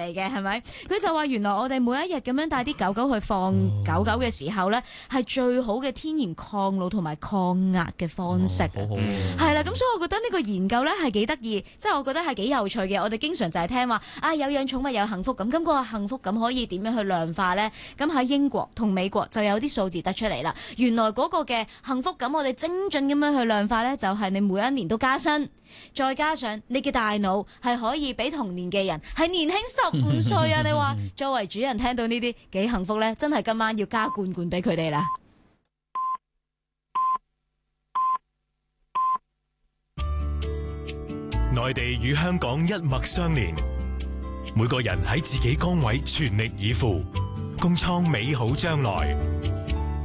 嚟嘅，係咪？佢就話原來我哋每一日咁樣帶啲狗狗去放狗狗嘅時候呢，係最好嘅天然抗老同埋抗壓嘅方式。 好好係啦，咁所以我覺得呢個研究呢係幾得意，即係我覺得係幾有趣嘅。我哋經常就係聽話有養寵物有幸福感，咁嗰個幸福感可以點樣去量化呢？咁喺英國同美國就有啲數字得出嚟啦。原來嗰個嘅幸福感，我哋精準咁樣去量化呢，就係你每一年都加薪，再加上你嘅大腦係可以比同年嘅人係年輕15歲啊！你話作為主人聽到呢啲幾幸福呢？真係今晚要加罐罐俾佢哋啦！ 內地與香港一脈相連，每個人喺自己崗位全力以赴，共創美好將來。